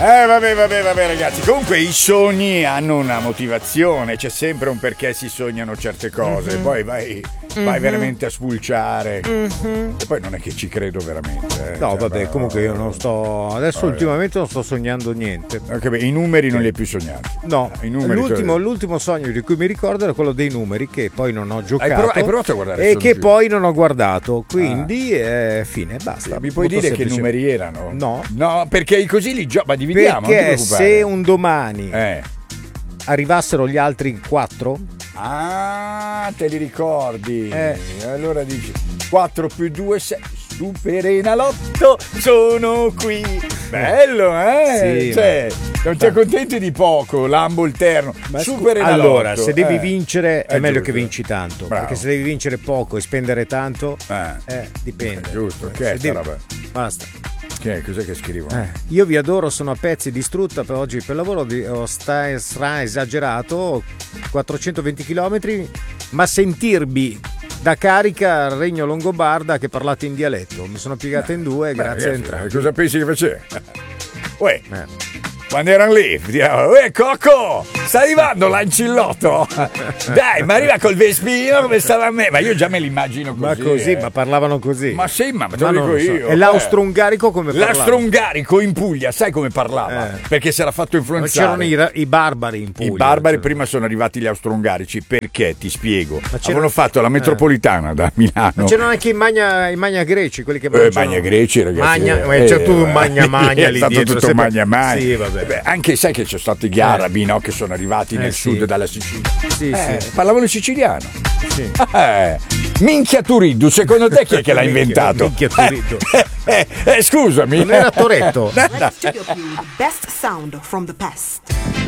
Vabbè ragazzi, comunque i sogni hanno una motivazione, c'è sempre un perché si sognano certe cose, poi vai veramente a spulciare e poi non è che ci credo veramente. No, vabbè, comunque io non sto adesso ultimamente non sto sognando niente. I numeri non li hai più sognati? No, i numeri l'ultimo sogno di cui mi ricordo era quello dei numeri che poi non ho giocato. Hai provato a guardare e che poi non ho guardato, quindi fine, basta. Mi puoi dire che numeri erano? No, perché così li ma dividiamo. Perché se un domani arrivassero gli altri 4, te li ricordi? Allora dici 4 più 2 6 Superenalotto, sono qui. Bello, Sì, cioè, non ti accontenti di poco, Lambo il terno. Superenalotto. Allora, se devi vincere è meglio giusto. che vinci tanto. Bravo. Perché se devi vincere poco e spendere tanto, dipende. Giusto, che è sta roba? Basta. Cos'è che scrivono? Io vi adoro, sono a pezzi, distrutta per oggi per lavoro, sta esagerato, 420 km, ma sentirvi da carica al Regno Longobarda che parlate in dialetto. Mi sono piegata in due, grazie a entrambi. Cosa pensi che facevi? Uè, quando erano lì, Cocco, sta arrivando l'ancillotto. Dai, ma arriva col Vespino come stava a me. Ma io già me l'immagino così. Ma parlavano così. Ma sì, ma te lo dico io. E l'austro-ungarico come parlava? L'austro-ungarico in Puglia, sai come parlava? Perché si era fatto influenzare. Ma c'erano i barbari in Puglia. I barbari prima sono arrivati gli austro-ungarici. Perché? Ti spiego. Avevano fatto la metropolitana da Milano. Ma c'erano anche i magna greci, quelli che mangiano. Magna greci, ragazzi. C'è tutto un magna lì dietro. È stato tutto magna. Sì, vabbè. Anche sai che c'è stati gli arabi, no? Che sono arrivati nel sud dalla Sicilia. Sì. Parlavano siciliano. Sì. Minchia Turiddu, secondo te chi è che l'ha inventato? Minchia Turiddu. Scusami. Non era Toretto. Studio Più, best sound from the past.